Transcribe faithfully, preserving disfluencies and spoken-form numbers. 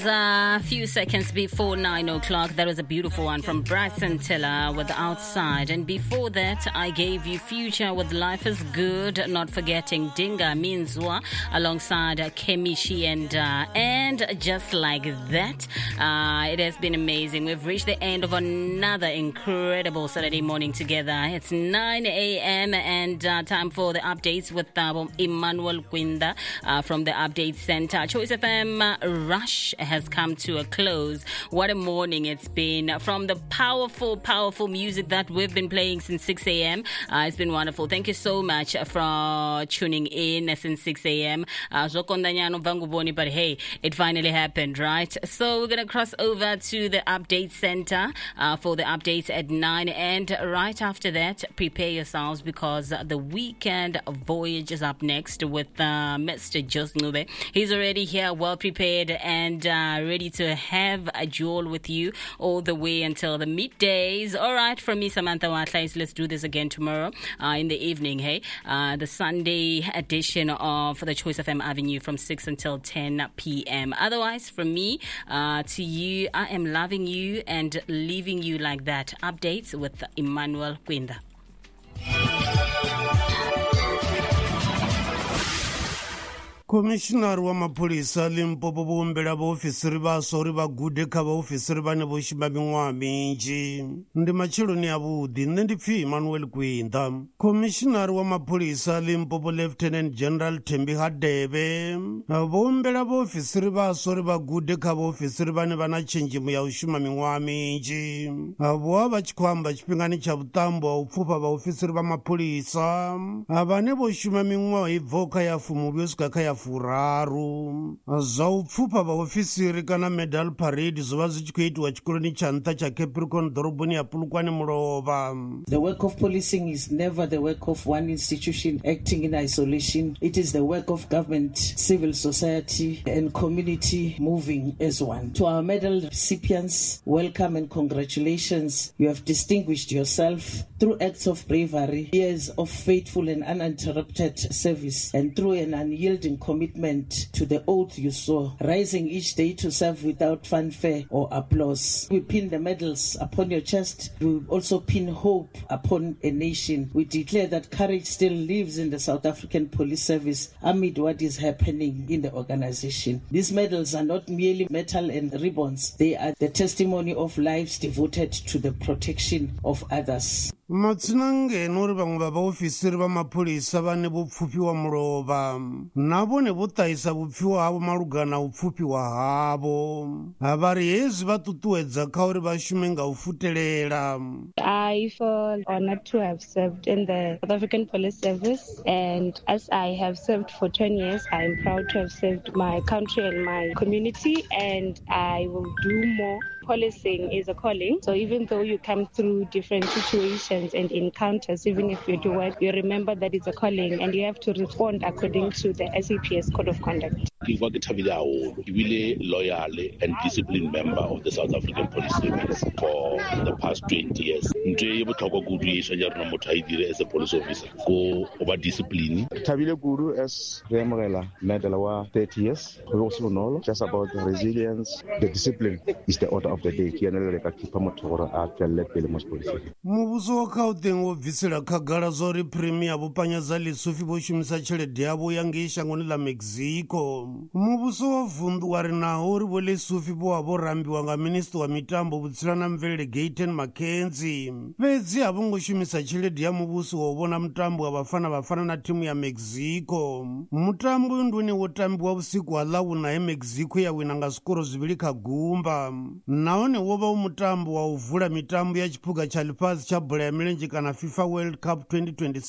A few seconds before nine o'clock, that was a beautiful one from Bryson Tiller with Outside. And before that, I gave you Future with Life is Good, not forgetting Dinga Minzwa alongside Kemishi and uh, and just like that. Uh, it has been amazing. We've reached the end of another incredible Saturday morning together. It's nine a.m. and uh, time for the updates with uh, Emmanuel Gwinda uh, from the Update Center. Choice F M uh, Rush has come to a close. What a morning it's been. From the powerful, powerful music that we've been playing since six a.m. Uh, it's been wonderful. Thank you so much for tuning in since six a.m. Uh, but hey, it finally happened, right? So we're going to cross over to the Update Center uh, for the updates at nine. And right after that, prepare yourselves because the weekend voyage is up next with uh, Mister Jos Nube. He's already here, well prepared and uh, ready to have a jewel with you all the way until the middays. All right, from me, Samantha Watlais, let's do this again tomorrow uh, in the evening, hey? Uh, the Sunday edition of the Choice F M Avenue from six until ten p.m. Otherwise, from me uh, to you, I am loving you and leaving you like that. Updates with Emmanuel Gwinda. Commissioner wa mapolisa Limpopo bombela ba ofisiri ba sori ba gude ka ba ofisiri ba ne bo shima bingwa minji ndi machiloni abudi ndi pfi Emmanuel Gwinda. Commissioner wa mapolisa Limpopo Lieutenant General Thembi Hadebe bombela ba ofisiri ba sori ba gude ka ba ofisiri ba ne bana chenjimu ya ushima bingwa minji abo ba chikwamba chipingani cha butambo upfupa ba ofisiri ba mapolisa abane bo shima bingwa ivoka ya fumu byosuka kaya furaru za upfupa ba ofisiri kana medal parade zova zichikuitwa chikoloni cha nta cha Capricorn doroboni ya Pulukwane Mulova. The work of policing is never the work of one institution acting in isolation. It is the work of government, civil society and community moving as one. To our medal recipients, welcome and congratulations. You have distinguished yourself through acts of bravery, years of faithful and uninterrupted service, and through an unyielding commitment to the oath you swore, rising each day to serve without fanfare or applause. We pin the medals upon your chest. We also pin hope upon a nation. We declare that courage still lives in the South African Police Service amid what is happening in the organization. These medals are not merely metal and ribbons. They are the testimony of lives devoted to the protection of others. Matsinange nori bangwe ba ofisiri ba mapolisa bane bopfupi wa Mulova nabone botaisa bopfiwa habo malugana upfupi wa habo abari hezi batutuwedza kha uri ba shume nga ufutelela. I feel honored to have served in the South African Police Service, and as I have served for ten years, I am proud to have served my country and my community, and I will do more. Policing is a calling, so even though you come through different situations and encounters, even if you do work, you remember that it's a calling and you have to respond according to the S A P S Code of Conduct. He was a really loyal and disciplined member of the South African Police Service for the past twenty years. As a police officer, go over discipline. Tabile Guru as Remrela Medal thirty years. We also know just about the resilience, the discipline is the order of the day. Mubuso wa Gauteng wo bvisela khagala zori premier bupanyadza lisufi bo shumisa tshelede yabo yange ishangoni la Mexico. Mubuso wa vundu wari naho uri bo lisufi bo abo rambiwa nga minister wa mitambo Butsira na Mvelele Gayton Mackenzie. Fhedzi avongo shumisa tshelede ya mubuso wo vhona mutambo wa vafana vafana na timu ya Mexico. Mutambo ndune wo tambiwa usiku wa Lavuna ya Mexico ya wina nga skoro zviviri kha gumba. Naone wova umutambo wa uvula mitambo ya chipuga cha lipazi cha bola ya milenje kana FIFA World Cup twenty twenty-six